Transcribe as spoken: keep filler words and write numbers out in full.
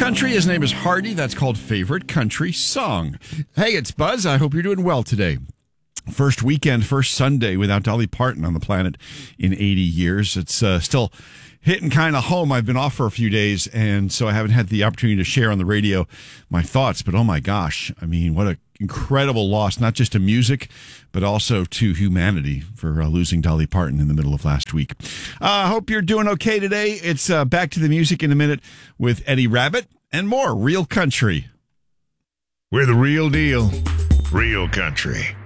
country. His name is Hardy. That's called Favorite Country Song. Hey, it's Buzz. I hope you're doing well today. First weekend, first Sunday without Dolly Parton on the planet in eighty years. It's uh, still hitting kind of home. I've been off for a few days, and so I haven't had the opportunity to share on the radio my thoughts. But oh my gosh, I mean, what an incredible loss, not just to music, but also to humanity for uh, losing Dolly Parton in the middle of last week. I uh, hope you're doing okay today. It's uh, back to the music in a minute with Eddie Rabbitt and more Real Country. We're the real deal, real country.